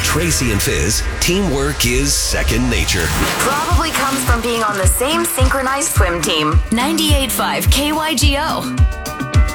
Tracy and Fizz, teamwork is second nature. Probably comes from being on the same synchronized swim team. 98.5 KYGO.